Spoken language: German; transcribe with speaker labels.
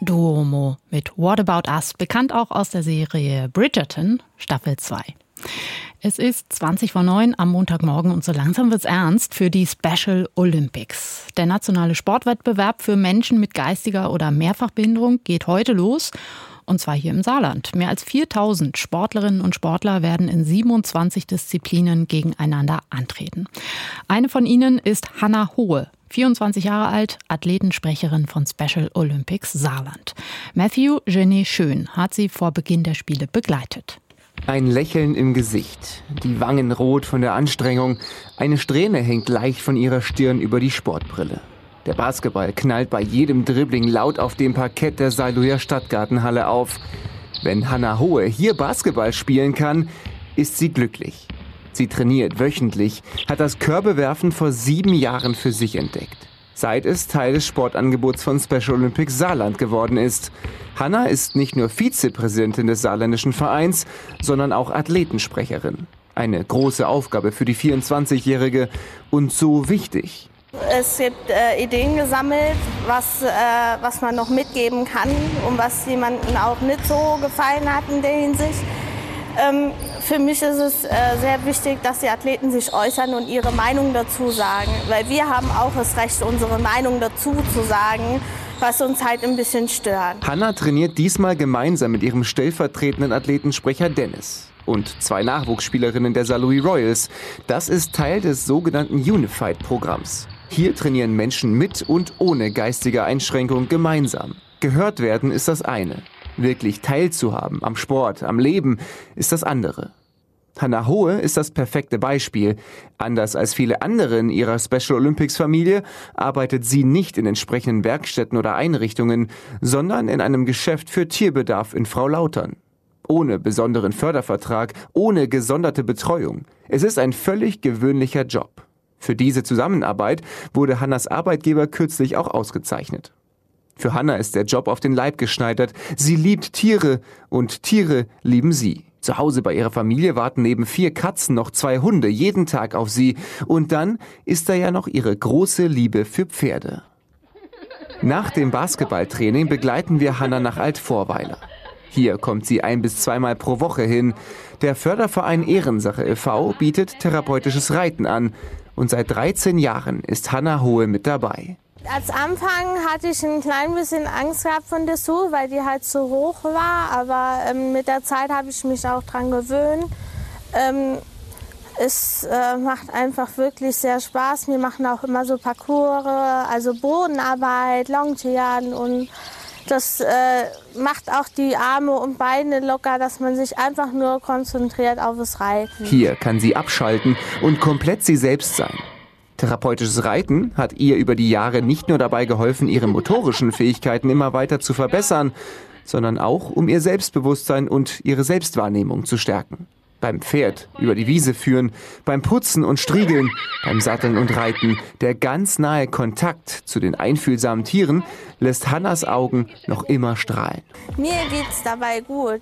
Speaker 1: Duomo mit What About Us, bekannt auch aus der Serie Bridgerton, Staffel 2. Es ist 20:09 am Montagmorgen und so langsam wird's ernst für die Special Olympics. Der nationale Sportwettbewerb für Menschen mit geistiger oder Mehrfachbehinderung geht heute los. Und zwar hier im Saarland. Mehr als 4000 Sportlerinnen und Sportler werden in 27 Disziplinen gegeneinander antreten. Eine von ihnen ist Hannah Hohe, 24 Jahre alt, Athletensprecherin von Special Olympics Saarland. Matthew Genet Schön hat sie vor Beginn der Spiele begleitet.
Speaker 2: Ein Lächeln im Gesicht, die Wangen rot von der Anstrengung, eine Strähne hängt leicht von ihrer Stirn über die Sportbrille. Der Basketball knallt bei jedem Dribbling laut auf dem Parkett der Saarlouer Stadtgartenhalle auf. Wenn Hannah Hohe hier Basketball spielen kann, ist sie glücklich. Sie trainiert wöchentlich, hat das Körbewerfen vor 7 Jahren für sich entdeckt. Seit es Teil des Sportangebots von Special Olympics Saarland geworden ist. Hannah ist nicht nur Vizepräsidentin des saarländischen Vereins, sondern auch Athletensprecherin. Eine große Aufgabe für die 24-Jährige und so wichtig.
Speaker 3: Es gibt Ideen gesammelt, was man noch mitgeben kann und was jemandem auch nicht so gefallen hat in der Hinsicht. Für mich ist es sehr wichtig, dass die Athleten sich äußern und ihre Meinung dazu sagen. Weil wir haben auch das Recht, unsere Meinung dazu zu sagen, was uns halt ein bisschen stört.
Speaker 2: Hannah trainiert diesmal gemeinsam mit ihrem stellvertretenden Athletensprecher Dennis und 2 Nachwuchsspielerinnen der Saarlouis Royals. Das ist Teil des sogenannten Unified-Programms. Hier trainieren Menschen mit und ohne geistige Einschränkung gemeinsam. Gehört werden ist das eine. Wirklich teilzuhaben am Sport, am Leben ist das andere. Hannah Hohe ist das perfekte Beispiel. Anders als viele andere in ihrer Special Olympics Familie arbeitet sie nicht in entsprechenden Werkstätten oder Einrichtungen, sondern in einem Geschäft für Tierbedarf in Fraulautern. Ohne besonderen Fördervertrag, ohne gesonderte Betreuung. Es ist ein völlig gewöhnlicher Job. Für diese Zusammenarbeit wurde Hannahs Arbeitgeber kürzlich auch ausgezeichnet. Für Hannah ist der Job auf den Leib geschneidert. Sie liebt Tiere und Tiere lieben sie. Zu Hause bei ihrer Familie warten neben 4 Katzen noch 2 Hunde jeden Tag auf sie. Und dann ist da ja noch ihre große Liebe für Pferde. Nach dem Basketballtraining begleiten wir Hannah nach Altvorweiler. Hier kommt sie 1- bis 2-mal pro Woche hin. Der Förderverein Ehrensache e.V. bietet therapeutisches Reiten an. Und seit 13 Jahren ist Hannah Hohe mit dabei.
Speaker 3: Als Anfang hatte ich ein klein bisschen Angst gehabt von der Sue, weil die halt so hoch war. Aber mit der Zeit habe ich mich auch dran gewöhnt. Es macht einfach wirklich sehr Spaß. Wir machen auch immer so Parcours, also Bodenarbeit, Longtieren und das macht auch die Arme und Beine locker, dass man sich einfach nur konzentriert auf das Reiten.
Speaker 2: Hier kann sie abschalten und komplett sie selbst sein. Therapeutisches Reiten hat ihr über die Jahre nicht nur dabei geholfen, ihre motorischen Fähigkeiten immer weiter zu verbessern, sondern auch, um ihr Selbstbewusstsein und ihre Selbstwahrnehmung zu stärken. Beim Pferd über die Wiese führen, beim Putzen und Striegeln, beim Satteln und Reiten. Der ganz nahe Kontakt zu den einfühlsamen Tieren lässt Hannahs Augen noch immer strahlen.
Speaker 3: Mir geht's dabei gut.